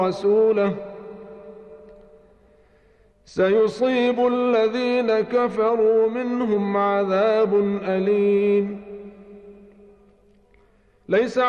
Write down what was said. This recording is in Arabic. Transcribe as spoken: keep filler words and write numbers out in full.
ورسوله سيصيب الذين كفروا منهم عذاب أليم. ليس